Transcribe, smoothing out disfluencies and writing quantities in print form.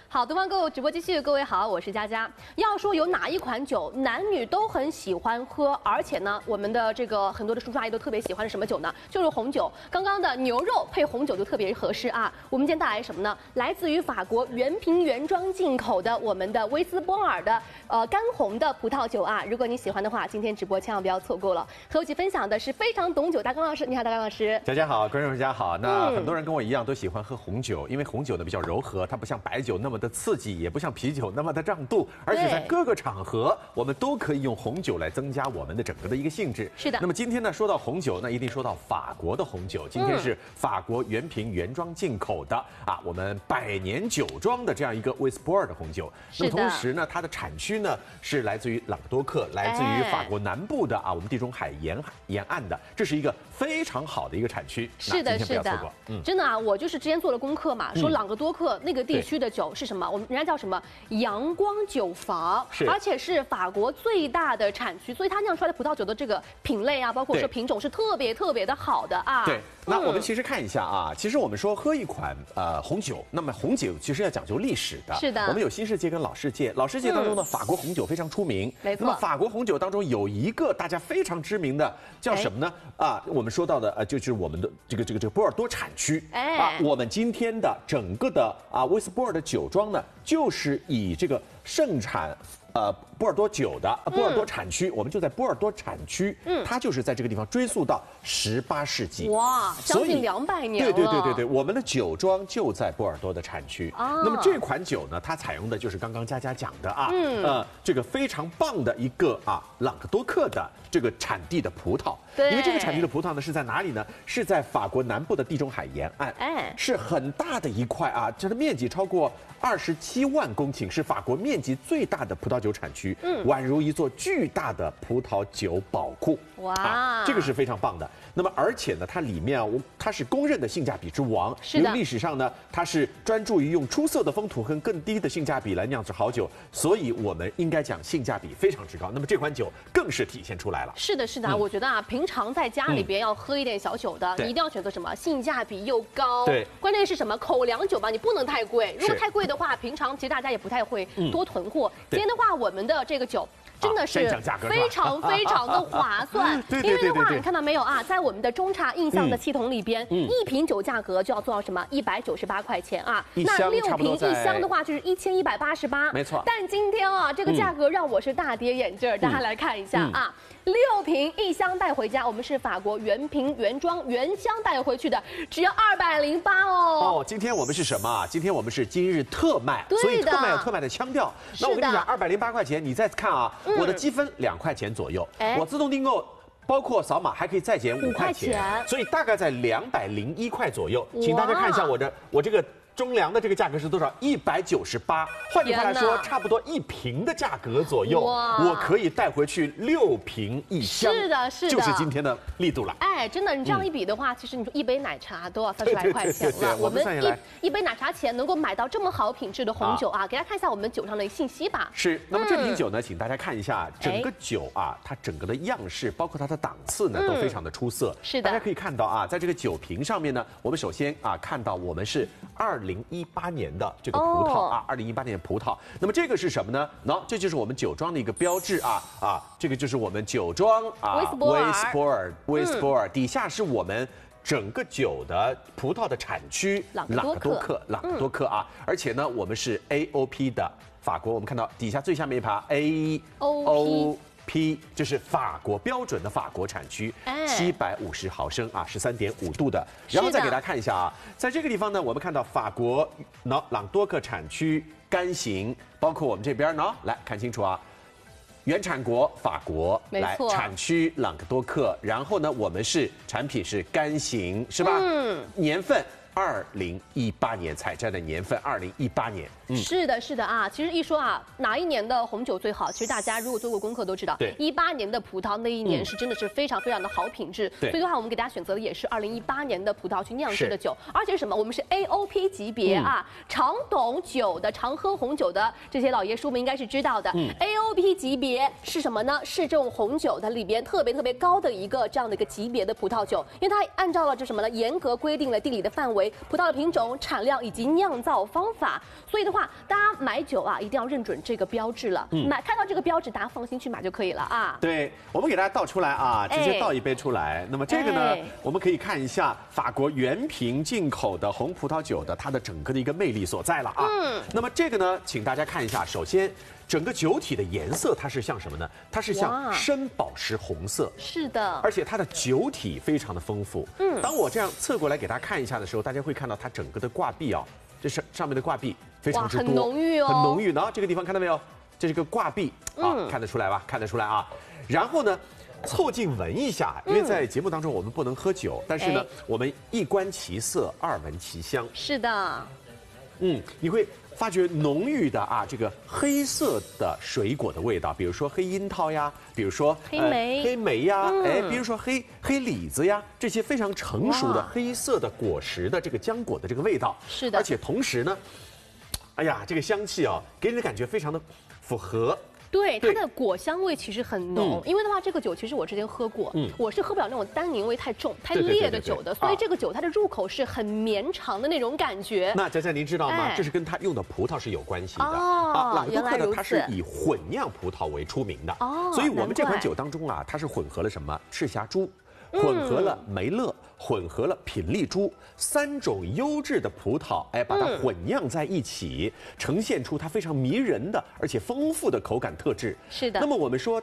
好，东方购直播继续，各位好，我是佳佳。要说有哪一款酒男女都很喜欢喝，而且呢，我们的这个很多的叔叔阿姨都特别喜欢的什么酒呢？就是红酒。刚刚的牛肉配红酒就特别合适啊。我们今天带来什么呢？来自于法国原瓶原装进口的我们的威斯波尔的干红的葡萄酒啊。如果你喜欢的话，今天直播千万不要错过了。和我一起分享的是非常懂酒大刚老师，你好，大刚老师。 佳佳好，观众大家好。那很多人跟我一样都喜欢喝红酒，因为红酒呢比较柔和，它不像白酒那么的刺激，也不像啤酒那么的胀肚，而且在各个场合我们都可以用红酒来增加我们的整个的一个兴致。 是的。 那么今天呢，说到红酒，那一定说到法国的红酒。今天是法国原瓶原装进口的啊，我们100年酒庄的这样一个威斯波尔的红酒。那么同时呢，它的产区呢是来自于朗多克，来自于法国南部的啊，我们地中海沿岸的，这是一个非常好的一个产区。 是的，是的，真的啊，我就是之前做了功课嘛，说朗多克那个地区的酒是什么？我们人家叫什么阳光酒坊，而且是法国最大的产区，所以它酿出来的葡萄酒的这个品类啊，包括说品种是特别特别的好的啊。 对，那我们其实看一下啊，其实我们说喝一款红酒，那么红酒其实要讲究历史的。 是的， 我们有新世界跟老世界，老世界当中呢，法国红酒非常出名。 没错。 那么法国红酒当中有一个大家非常知名的叫什么呢？啊，我们说到的就是我们的这个波尔多产区。啊，我们今天的整个的威斯波尔的酒庄呢，就是以这个盛产波尔多酒的波尔多产区，我们就在波尔多产区，它就是在这个地方追溯到18世纪， 哇，将近200年了。 对，我们的酒庄就在波尔多的产区。那么这款酒呢，它采用的就是刚刚佳佳讲的啊，这个非常棒的一个朗多克的这个产地的葡萄。因为这个产地的葡萄呢是在哪里呢？是在法国南部的地中海沿岸，是很大的一块啊，它的面积超过27万公顷，是法国面积最大的葡萄酒产区，宛如一座巨大的葡萄酒宝库。哇，这个是非常棒的。那么而且呢，它里面它是公认的性价比之王，因为历史上呢，它是专注于用出色的风土和更低的性价比来酿制好酒，所以我们应该讲性价比非常之高。那么这款酒更是体现出来了。 是的，是的，我觉得啊，平常在家里边要喝一点小酒的，你一定要选择什么性价比又高， 对， 关键是什么口粮酒吧，你不能太贵。如果太贵的话，平常其实大家也不太会多囤货。今天的话，我我们的这个酒真的是非常非常的划算，因为的话，你看到没有啊？在我们的中茶印象的系统里边，一瓶酒价格就要做到什么198块钱啊？那6瓶1箱的话就是1188， 没错。 但今天啊，这个价格让我是大跌眼镜，大家来看一下啊。6瓶1箱带回家，我们是法国原瓶原装原箱带回去的，只要208哦。 哦，今天我们是什么？今天我们是今日特卖，所以特卖有特卖的腔调。那我跟你讲，208块钱，你再看啊，我的积分2块钱左右，我自动订购。包括扫码还可以再减5块钱，所以大概在201块左右。请大家看一下我这个中粮的这个价格是多少？198。换句话来说，差不多1瓶的价格左右，我可以带回去6瓶1箱。 是的，是的， 就是今天的力度了。 哎，真的，你这样一比的话，其实你说一杯奶茶都要30来块钱了。我们一杯奶茶钱能够买到这么好品质的红酒啊！给大家看一下我们酒上的信息吧。 是，那么这瓶酒呢，请大家看一下整个酒啊，它整个的样式，包括它的档次呢，都非常的出色。 是的， 大家可以看到啊，在这个酒瓶上面呢，我们首先看到我们是2018年的这个葡萄2018年的葡萄。那么这个是什么呢？这就是我们酒庄的一个标志这个就是我们酒庄威斯波尔，底下是我们整个酒的葡萄的产区朗多克啊，而且呢，我们是 AOP 的法国，我们看到底下最下面一排 AOP。这是法国标准的法国产区，750毫升13.5度的。然后再给大家看一下啊，在这个地方呢，我们看到法国朗多克产区干型，包括我们这边呢，来看清楚啊，原产国法国，来产区朗多克，然后呢，我们是产品是干型，是吧？年份。2018年采摘的年份，2018年。 是的，是的啊。其实一说哪一年的红酒最好？其实大家如果做过功课都知道，18年的葡萄那一年是真的是非常非常的好品质。所以的话，我们给大家选择的也是2018年的葡萄去酿制的酒，而且是什么？我们是 AOP 级别常懂酒的、常喝红酒的这些老爷叔们应该是知道的。AOP 级别是什么呢？是这种红酒的里边特别高的一个这样的一个级别的葡萄酒，因为它按照了这什么呢？严格规定了地理的范围。 围、葡萄的品种、产量以及酿造方法。所以的话，大家买酒啊，一定要认准这个标志了。看到这个标志，大家放心去买就可以了啊。 对，我们给大家倒出来啊，直接倒一杯出来。那么这个呢，我们可以看一下法国原瓶进口的红葡萄酒的它的整个的一个魅力所在了啊。那么这个呢，请大家看一下，首先。整个酒体的颜色，它是像什么呢？它是像深宝石红色。 是的， 而且它的酒体非常的丰富。当我这样侧过来给大家看一下的时候，大家会看到它整个的挂壁啊，这上面的挂壁非常之多， 很浓郁哦， 很浓郁呢。这个地方看到没有？这是个挂壁啊，看得出来吧？看得出来啊。然后呢，凑近闻一下，因为在节目当中我们不能喝酒，但是呢，我们一观其色，二闻其香。 是的， 你会发觉浓郁的啊，这个黑色的水果的味道，比如说黑樱桃呀，比如说黑莓呀，比如说黑李子呀，这些非常成熟的黑色的果实的这个浆果的这个味道。 是的， 而且同时呢，哎呀，这个香气啊，给人的感觉非常的符合。 对，它的果香味其实很浓，因为的话，这个酒其实我之前喝过，我是喝不了那种单宁味太重、太烈的酒的，所以这个酒它的入口是很绵长的那种感觉。 那佳佳，您知道吗？这是跟它用的葡萄是有关系的啊。朗多克呢，它是以混酿葡萄为出名的，所以我们这款酒当中啊，它是混合了什么？赤霞珠。混合了梅勒，混合了品丽珠3种优质的葡萄，把它混酿在一起，呈现出它非常迷人的而且丰富的口感特质。 是的。 那么我们说